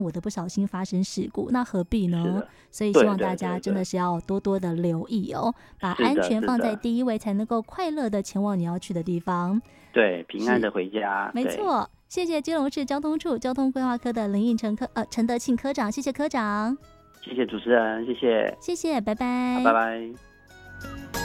我的不小心发生事故，那何必呢？所以希对望大家真的是要多多的留意哦，把安全放在第一位，才能够快乐的前往你要去的地方。 对，平安的回家。 没错，谢谢基隆市交通处交通规划科的林应成陈德庆科长，谢谢科长。 谢谢主持人，谢谢， 谢谢，拜拜， 拜拜。